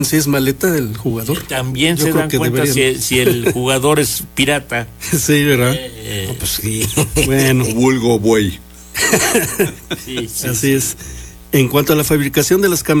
si es maleta del jugador. También Yo se creo dan que cuenta deberían. si el jugador es pirata. Sí, ¿verdad? No, pues sí. Bueno. Vulgo buey. Sí, Así es. En cuanto a la fabricación de las